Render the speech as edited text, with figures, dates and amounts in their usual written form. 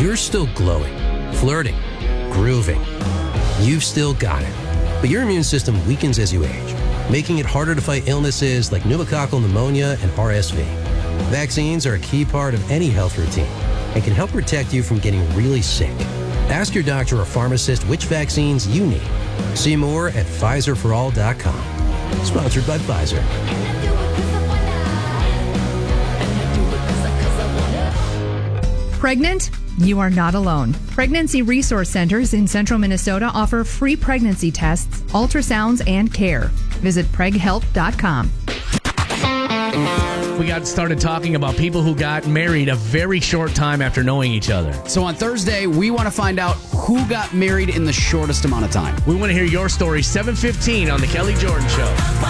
You're still glowing, flirting, grooving. You've still got it. But your immune system weakens as you age, making it harder to fight illnesses like pneumococcal pneumonia and RSV. Vaccines are a key part of any health routine and can help protect you from getting really sick. Ask your doctor or pharmacist which vaccines you need. See more at PfizerForAll.com. Sponsored by Pfizer. Pregnant? You are not alone. Pregnancy resource centers in central Minnesota offer free pregnancy tests, ultrasounds, and care. Visit preghelp.com. We got started talking about people who got married a very short time after knowing each other. So on Thursday, we want to find out who got married in the shortest amount of time. We want to hear your story, 7:15 on The Kelly Jordan Show.